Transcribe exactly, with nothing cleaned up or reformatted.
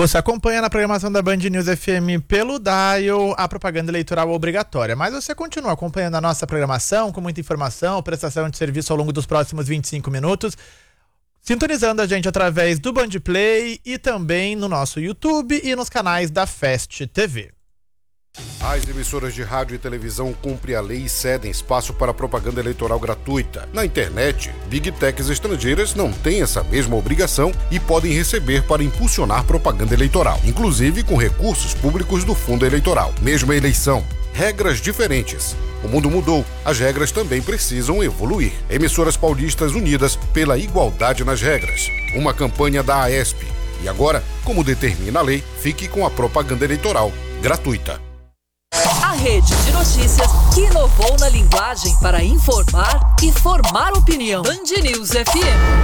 Você acompanha na programação da Band News F M pelo Dial a propaganda eleitoral obrigatória, mas você continua acompanhando a nossa programação com muita informação, prestação de serviço ao longo dos próximos vinte e cinco minutos, sintonizando a gente através do Band Play e também no nosso YouTube e nos canais da Fast T V. As emissoras de rádio e televisão cumprem a lei e cedem espaço para propaganda eleitoral gratuita. Na internet, Big Techs estrangeiras não têm essa mesma obrigação e podem receber para impulsionar propaganda eleitoral, inclusive com recursos públicos do fundo eleitoral. Mesma eleição, regras diferentes. O mundo mudou, as regras também precisam evoluir. Emissoras paulistas unidas pela igualdade nas regras. Uma campanha da AESP. E agora, como determina a lei, fique com a propaganda eleitoral gratuita. A rede de notícias que inovou na linguagem para informar e formar opinião. Band News F M.